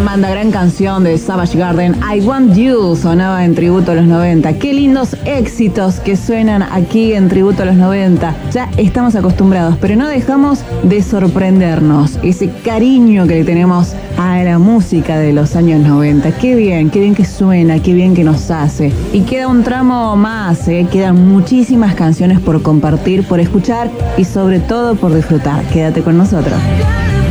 Tremenda gran canción de Savage Garden, I Want You, sonaba en Tributo a los 90. Qué lindos éxitos que suenan aquí en Tributo a los 90. Ya estamos acostumbrados, pero no dejamos de sorprendernos. Ese cariño que le tenemos a la música de los años 90. Qué bien que suena, qué bien que nos hace. Y queda un tramo más, quedan muchísimas canciones por compartir, por escuchar y sobre todo por disfrutar. Quédate con nosotros.